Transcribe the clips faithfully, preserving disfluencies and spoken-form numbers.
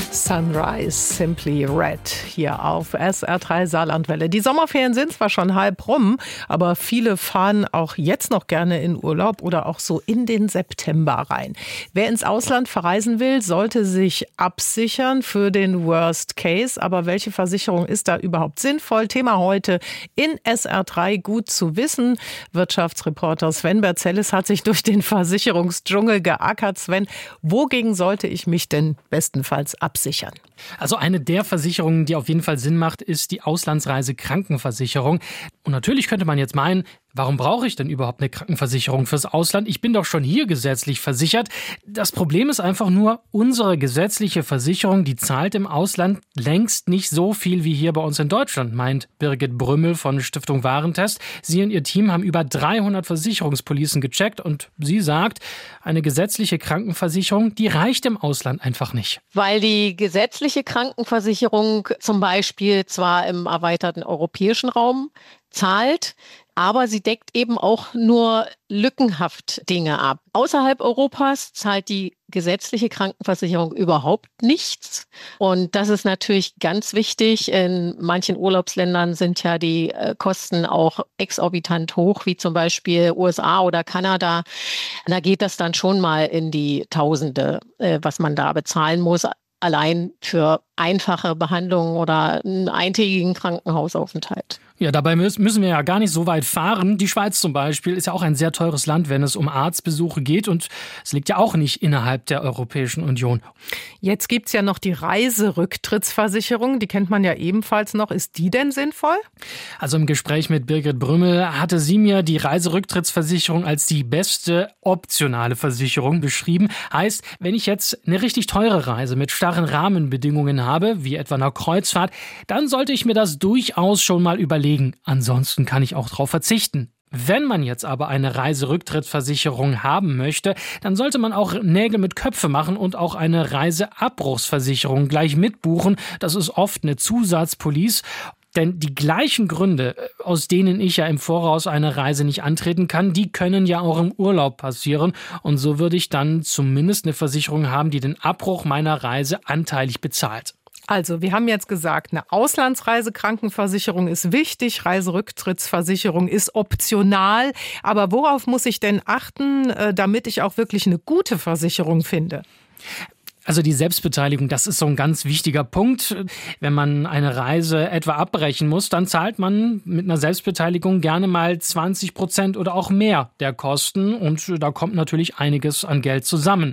Sunrise, Simply Red, hier auf S R drei Saarlandwelle. Die Sommerferien sind zwar schon halb rum, aber viele fahren auch jetzt noch gerne in Urlaub oder auch so in den September rein. Wer ins Ausland verreisen will, sollte sich absichern für den Worst Case. Aber welche Versicherung ist da überhaupt sinnvoll? Thema heute in S R drei, gut zu wissen. Wirtschaftsreporter Sven Berzellis hat sich durch den Versicherungsdschungel geackert. Sven, wogegen sollte ich mich denn bestenfalls absichern? Also eine der Versicherungen, die auf jeden Fall Sinn macht, ist die Auslandsreise-Krankenversicherung. Und natürlich könnte man jetzt meinen, warum brauche ich denn überhaupt eine Krankenversicherung fürs Ausland? Ich bin doch schon hier gesetzlich versichert. Das Problem ist einfach nur, unsere gesetzliche Versicherung, die zahlt im Ausland längst nicht so viel wie hier bei uns in Deutschland, meint Birgit Brümmel von Stiftung Warentest. Sie und ihr Team haben über dreihundert Versicherungspolicen gecheckt und sie sagt, eine gesetzliche Krankenversicherung, die reicht im Ausland einfach nicht. Weil die gesetzliche Krankenversicherung zum Beispiel zwar im erweiterten europäischen Raum zahlt, aber sie deckt eben auch nur lückenhaft Dinge ab. Außerhalb Europas zahlt die gesetzliche Krankenversicherung überhaupt nichts. Und das ist natürlich ganz wichtig. In manchen Urlaubsländern sind ja die Kosten auch exorbitant hoch, wie zum Beispiel U S A oder Kanada. Da geht das dann schon mal in die Tausende, was man da bezahlen muss. Allein für einfache Behandlungen oder einen eintägigen Krankenhausaufenthalt. Ja, dabei müssen wir ja gar nicht so weit fahren. Die Schweiz zum Beispiel ist ja auch ein sehr teures Land, wenn es um Arztbesuche geht. Und es liegt ja auch nicht innerhalb der Europäischen Union. Jetzt gibt's ja noch die Reiserücktrittsversicherung. Die kennt man ja ebenfalls noch. Ist die denn sinnvoll? Also im Gespräch mit Birgit Brümmel hatte sie mir die Reiserücktrittsversicherung als die beste optionale Versicherung beschrieben. Heißt, wenn ich jetzt eine richtig teure Reise mit starren Rahmenbedingungen habe, wie etwa einer Kreuzfahrt, dann sollte ich mir das durchaus schon mal überlegen. Ansonsten kann ich auch darauf verzichten. Wenn man jetzt aber eine Reiserücktrittsversicherung haben möchte, dann sollte man auch Nägel mit Köpfe machen und auch eine Reiseabbruchsversicherung gleich mitbuchen. Das ist oft eine Zusatzpolice. Denn die gleichen Gründe, aus denen ich ja im Voraus eine Reise nicht antreten kann, die können ja auch im Urlaub passieren. Und so würde ich dann zumindest eine Versicherung haben, die den Abbruch meiner Reise anteilig bezahlt. Also, wir haben jetzt gesagt, eine Auslandsreisekrankenversicherung ist wichtig, Reiserücktrittsversicherung ist optional. Aber worauf muss ich denn achten, damit ich auch wirklich eine gute Versicherung finde? Also die Selbstbeteiligung, das ist so ein ganz wichtiger Punkt. Wenn man eine Reise etwa abbrechen muss, dann zahlt man mit einer Selbstbeteiligung gerne mal zwanzig Prozent oder auch mehr der Kosten. Und da kommt natürlich einiges an Geld zusammen.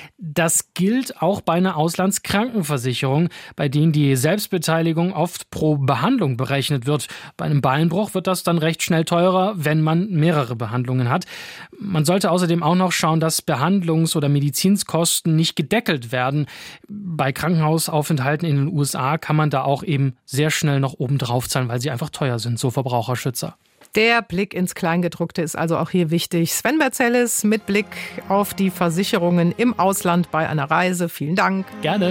Das gilt auch bei einer Auslandskrankenversicherung, bei denen die Selbstbeteiligung oft pro Behandlung berechnet wird. Bei einem Beinbruch wird das dann recht schnell teurer, wenn man mehrere Behandlungen hat. Man sollte außerdem auch noch schauen, dass Behandlungs- oder Medizinskosten nicht gedeckelt werden. Bei Krankenhausaufenthalten in den U S A kann man da auch eben sehr schnell noch oben drauf zahlen, weil sie einfach teuer sind, so Verbraucherschützer. Der Blick ins Kleingedruckte ist also auch hier wichtig. Sven Berzellis mit Blick auf die Versicherungen im Ausland bei einer Reise. Vielen Dank. Gerne.